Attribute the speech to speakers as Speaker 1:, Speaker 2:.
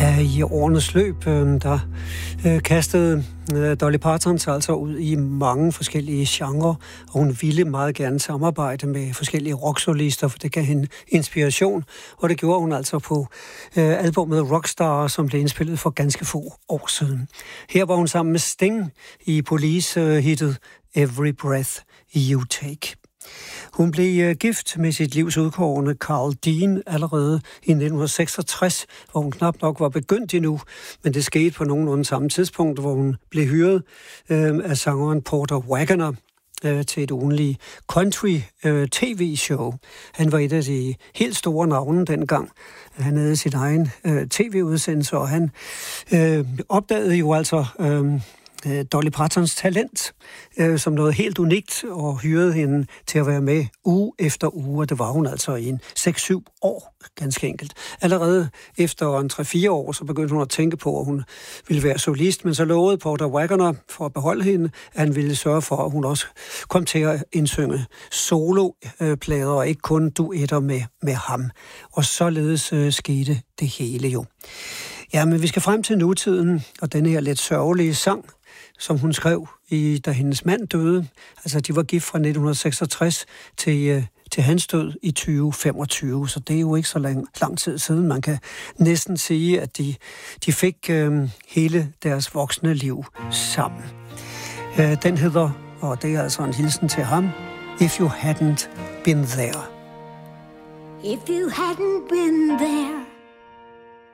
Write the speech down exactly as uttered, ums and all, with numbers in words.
Speaker 1: Ja, i årenes løb, øh, der øh, kastede øh, Dolly Parton sig altså ud i mange forskellige genrer, og hun ville meget gerne samarbejde med forskellige rocksolister, for det gav hende inspiration, og det gjorde hun altså på øh, albumet Rockstar, som blev indspillet for ganske få år siden. Her var hun sammen med Sting i Police-hittet Every Breath You Take. Hun blev uh, gift med sit livs udkårende Carl Dean allerede i nitten seksogtres, hvor hun knap nok var begyndt endnu, men det skete på nogenlunde samme tidspunkt, hvor hun blev hyret øh, af sangeren Porter Wagoner øh, til et ugenligt country-tv-show. Han var et af de helt store navne dengang. Han havde sin egen øh, tv-udsendelse, og han øh, opdagede jo altså Øh, Dolly Partons talent øh, som noget helt unikt, og hyrede hende til at være med uge efter uge, og det var hun altså i en seks syv år, ganske enkelt. Allerede efter en tre fire år, så begyndte hun at tænke på, at hun ville være solist, men så lovede Porter Wagoner for at beholde hende, at han ville sørge for, at hun også kom til at indsynge soloplader, og ikke kun duetter med, med ham. Og således øh, skete det hele jo. Ja, men vi skal frem til nutiden, og denne her lidt sørgelige sang, som hun skrev, i, da hendes mand døde. Altså, de var gift fra nitten seksogtres til, øh, til hans død i tyve femogtyve, så det er jo ikke så lang, lang tid siden. Man kan næsten sige, at de, de fik øh, hele deres voksne liv sammen. Øh, den hedder, og det er altså en hilsen til ham, If You Hadn't Been There.
Speaker 2: If you hadn't been there,